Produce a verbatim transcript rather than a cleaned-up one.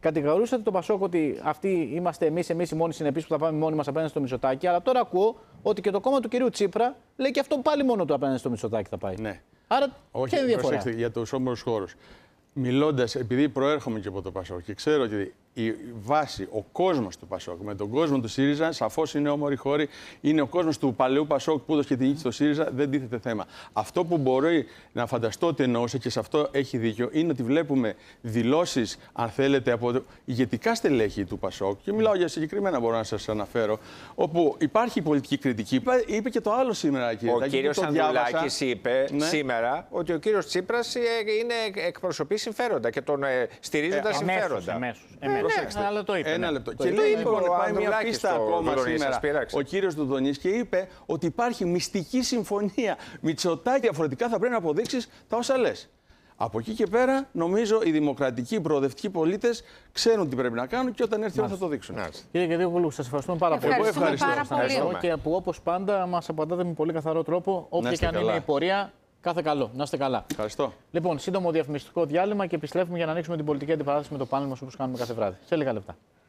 Κατηγορούσατε τον Πασόκ ότι αυτοί είμαστε εμείς, εμείς οι μόνοι συνεπείς που θα πάμε μόνοι μας απέναντι στο Μητσοτάκη. Αλλά τώρα ακούω ότι και το κόμμα του κυρίου Τσίπρα λέει και αυτό πάλι μόνο του απέναντι στο Μητσοτάκη θα πάει. Ναι. Άρα, όχι, ποια είναι η διαφορά? προσέξτε, για τους όμορους χώρους. Μιλώντας, επειδή προέρχομαι και από το Πασόκ και ξέρω ότι η βάση, ο κόσμος του Πασόκ με τον κόσμο του ΣΥΡΙΖΑ, σαφώς είναι όμοροι χώροι, είναι ο κόσμος του παλαιού Πασόκ που έδωσε και τη νίκη στο ΣΥΡΙΖΑ, δεν τίθεται θέμα. Αυτό που μπορεί να φανταστώ ότι εννοούσε και σε αυτό έχει δίκιο, είναι ότι βλέπουμε δηλώσεις, αν θέλετε, από ηγετικά στελέχη του Πασόκ, και μιλάω για συγκεκριμένα, μπορώ να σας αναφέρω, όπου υπάρχει πολιτική κριτική. Είπε και το άλλο σήμερα, κύριε. Ο κύριος Ανδρουλάκης είπε ναι. σήμερα ότι ο κύριος Τσίπρας είναι εκπροσωπή συμφέροντα και τον στηρίζοντα Ε, συμφέροντα. Αμέσως, αμέσως. Ε, ναι. Αλλά το είπε. Ένα ναι. λεπτό. Το Και είπε. λέει είπε λοιπόν, ο πάει μια Ανδρουλάκης πίστα στο ακόμα Βουλώνει, σήμερα σας πείραξε. ο κύριος Δουδονής και είπε ότι υπάρχει μυστική συμφωνία. Μητσοτάκη, διαφορετικά θα πρέπει να αποδείξεις τα όσα λες. Από εκεί και πέρα, νομίζω οι δημοκρατικοί, οι προοδευτικοί πολίτες ξέρουν τι πρέπει να κάνουν και όταν έρθει η ώρα θα το δείξουν. Κύριε Κεδίογλου, σας ευχαριστούμε πάρα πολύ. Εγώ ευχαριστώ. Πάρα πολύ. Ευχαριστώ και που όπως πάντα μας απαντάτε με πολύ καθαρό τρόπο, όποια είστε και αν καλά. είναι η πορεία. Κάθε καλό. Να είστε καλά. Ευχαριστώ. Λοιπόν, σύντομο διαφημιστικό διάλειμμα και επιστρέφουμε για να ανοίξουμε την πολιτική αντιπαράθεση με το πάνελ μας όπως κάνουμε κάθε βράδυ. Σε λίγα λεπτά.